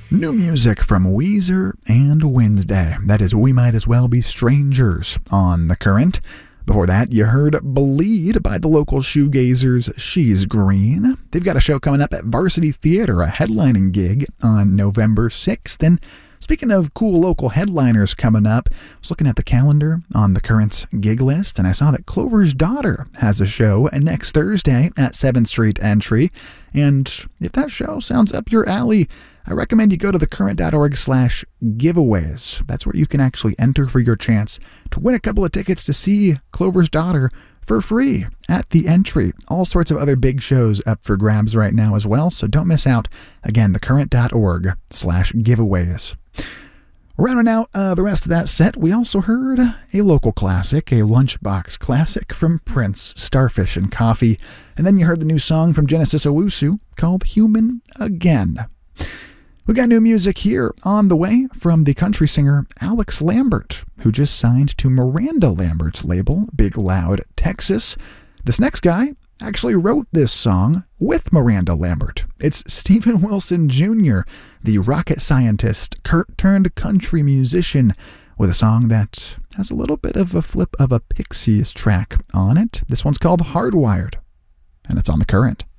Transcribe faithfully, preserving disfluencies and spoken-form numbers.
New music from Weezer and Wednesday. That is We Might As Well Be Strangers on The Current. Before that, you heard Bleed by the local shoegazers She's Green. They've got a show coming up at Varsity Theater, a headlining gig on November sixth. And speaking of cool local headliners coming up, I was looking at the calendar on The Current's gig list, and I saw that Clover's Daughter has a show next Thursday at seventh Street Entry. And if that show sounds up your alley, I recommend you go to thecurrent.org slash giveaways. That's where you can actually enter for your chance to win a couple of tickets to see Clover's Daughter for free at the entry. All sorts of other big shows up for grabs right now as well, so don't miss out. Again, thecurrent.org slash giveaways. Rounding out uh, the rest of that set, we also heard a local classic, a lunchbox classic from Prince, Starfish and Coffee. And then you heard the new song from Genesis Owusu called Human Again. We got new music here on the way from the country singer Alex Lambert, who just signed to Miranda Lambert's label, Big Loud Texas. This next guy actually wrote this song with Miranda Lambert. It's Steven Wilson Junior, the rocket scientist turned country musician, with a song that has a little bit of a flip of a Pixies track on it. This one's called Hardwired, and it's on The Current.